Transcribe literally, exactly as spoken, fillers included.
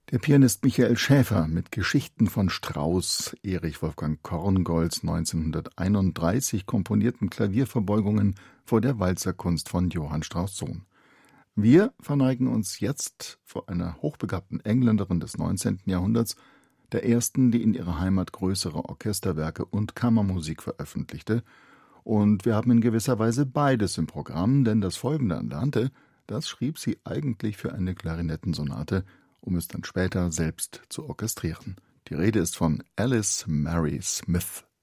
Der Pianist Michael Schäfer mit Geschichten von Strauss, Erich Wolfgang Korngolds neunzehnhunderteinunddreißig komponierten Klavierverbeugungen vor der Walzerkunst von Johann Strauss Sohn. Wir verneigen uns jetzt vor einer hochbegabten Engländerin des neunzehnten Jahrhunderts, der ersten, die in ihrer Heimat größere Orchesterwerke und Kammermusik veröffentlichte. Und wir haben in gewisser Weise beides im Programm, denn das folgende Andante, das schrieb sie eigentlich für eine Klarinettensonate, um es dann später selbst zu orchestrieren. Die Rede ist von Alice Mary Smith.